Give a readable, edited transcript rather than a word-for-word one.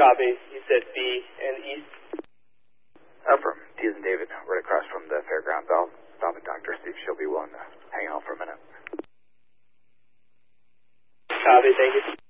Copy. You said B and East. From T as in David, right across from the fairgrounds. I'll stop and talk to her, see if she'll be willing to hang out for a minute. Copy, thank you.